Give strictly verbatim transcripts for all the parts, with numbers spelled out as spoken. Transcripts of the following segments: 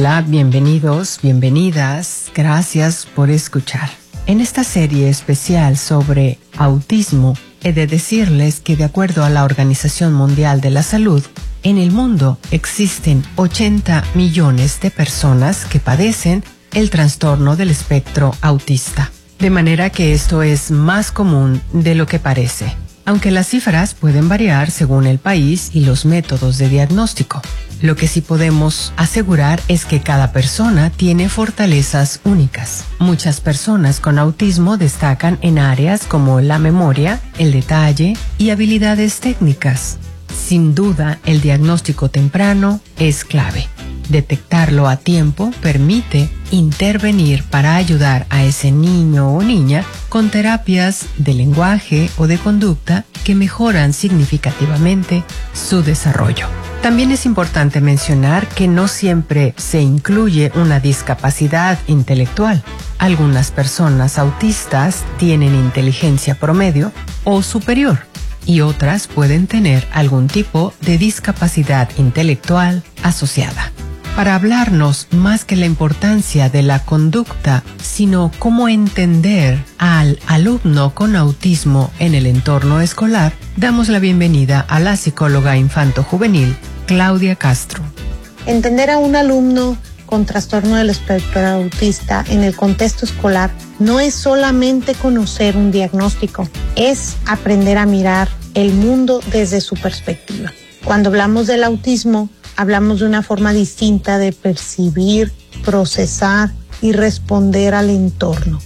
Hola, bienvenidos, bienvenidas, gracias por escuchar. En esta serie especial sobre autismo, he de decirles que de acuerdo a la Organización Mundial de la Salud, en el mundo existen ochenta millones de personas que padecen el trastorno del espectro autista. De manera que esto es más común de lo que parece, aunque las cifras pueden variar según el país y los métodos de diagnóstico. Lo que sí podemos asegurar es que cada persona tiene fortalezas únicas. Muchas personas con autismo destacan en áreas como la memoria, el detalle y habilidades técnicas. Sin duda, el diagnóstico temprano es clave. Detectarlo a tiempo permite intervenir para ayudar a ese niño o niña con terapias de lenguaje o de conducta que mejoran significativamente su desarrollo. También es importante mencionar que no siempre se incluye una discapacidad intelectual. Algunas personas autistas tienen inteligencia promedio o superior y otras pueden tener algún tipo de discapacidad intelectual asociada. Para hablarnos más que la importancia de la conducta, sino cómo entender al alumno con autismo en el entorno escolar, damos la bienvenida a la psicóloga infanto-juvenil, Claudia Castro. Entender a un alumno con trastorno del espectro autista en el contexto escolar no es solamente conocer un diagnóstico, es aprender a mirar el mundo desde su perspectiva. Cuando hablamos del autismo, hablamos de una forma distinta de percibir, procesar y responder al entorno.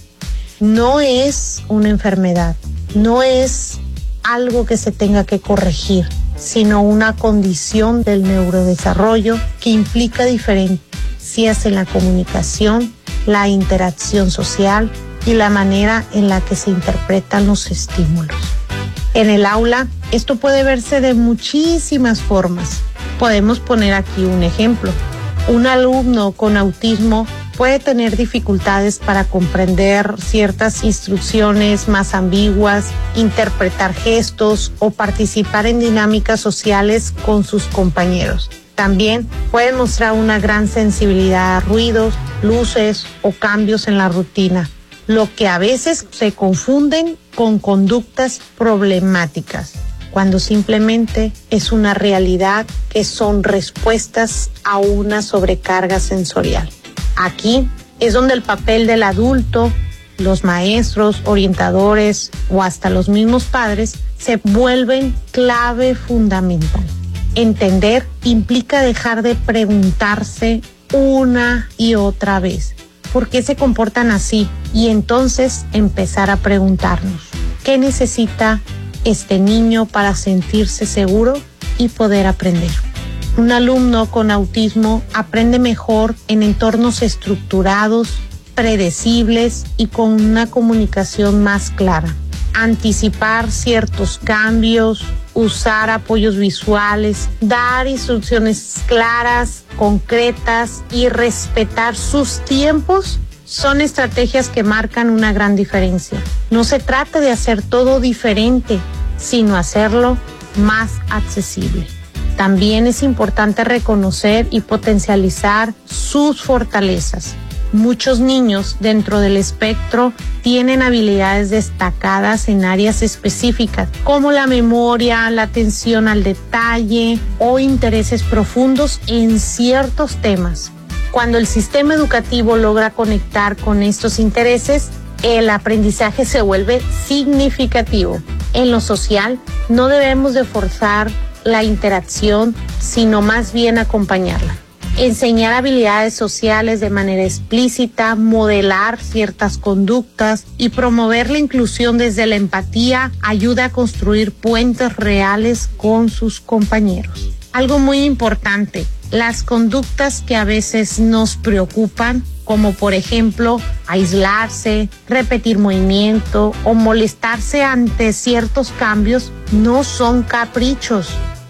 No es una enfermedad, no es algo que se tenga que corregir, sino una condición del neurodesarrollo que implica diferencias en la comunicación, la interacción social y la manera en la que se interpretan los estímulos. En el aula, esto puede verse de muchísimas formas. Podemos poner aquí un ejemplo. Un alumno con autismo puede tener dificultades para comprender ciertas instrucciones más ambiguas, interpretar gestos o participar en dinámicas sociales con sus compañeros. También puede mostrar una gran sensibilidad a ruidos, luces o cambios en la rutina, lo que a veces se confunden con conductas problemáticas, cuando simplemente es una realidad que son respuestas a una sobrecarga sensorial. Aquí es donde el papel del adulto, los maestros, orientadores o hasta los mismos padres se vuelven clave fundamental. Entender implica dejar de preguntarse una y otra vez ¿por qué se comportan así? Y entonces empezar a preguntarnos, ¿qué necesita este niño para sentirse seguro y poder aprender? Un alumno con autismo aprende mejor en entornos estructurados, predecibles y con una comunicación más clara. Anticipar ciertos cambios, usar apoyos visuales, dar instrucciones claras, concretas y respetar sus tiempos son estrategias que marcan una gran diferencia. No se trata de hacer todo diferente, sino hacerlo más accesible. También es importante reconocer y potencializar sus fortalezas. Muchos niños dentro del espectro tienen habilidades destacadas en áreas específicas, como la memoria, la atención al detalle o intereses profundos en ciertos temas. Cuando el sistema educativo logra conectar con estos intereses, el aprendizaje se vuelve significativo. En lo social, no debemos de forzar la interacción, sino más bien acompañarla. Enseñar habilidades sociales de manera explícita, modelar ciertas conductas y promover la inclusión desde la empatía ayuda a construir puentes reales con sus compañeros. Algo muy importante, las conductas que a veces nos preocupan, como por ejemplo aislarse, repetir movimiento o molestarse ante ciertos cambios, no son caprichos,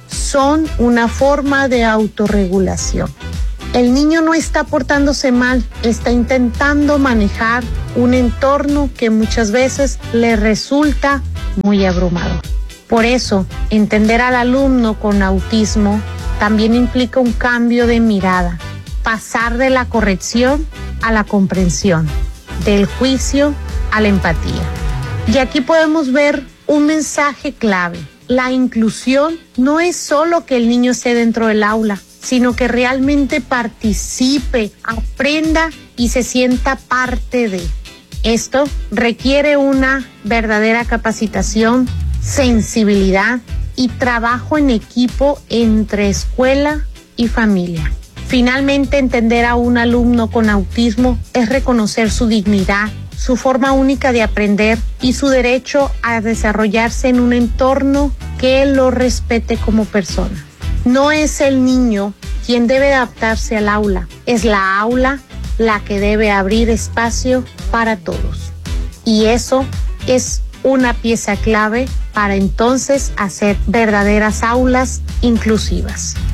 son una forma de autorregulación. El niño no está portándose mal, está intentando manejar un entorno que muchas veces le resulta muy abrumador. Por eso, entender al alumno con autismo también implica un cambio de mirada. pasar de la corrección a la comprensión, del juicio a la empatía. Y aquí podemos ver un mensaje clave. La inclusión no es solo que el niño esté dentro del aula, sino que realmente participe, aprenda y se sienta parte de. Esto requiere una verdadera capacitación, sensibilidad y trabajo en equipo entre escuela y familia. Finalmente, entender a un alumno con autismo es reconocer su dignidad, su forma única de aprender y su derecho a desarrollarse en un entorno que lo respete como persona. No es el niño quien debe adaptarse al aula, es la aula la que debe abrir espacio para todos. Y eso es una pieza clave para entonces hacer verdaderas aulas inclusivas.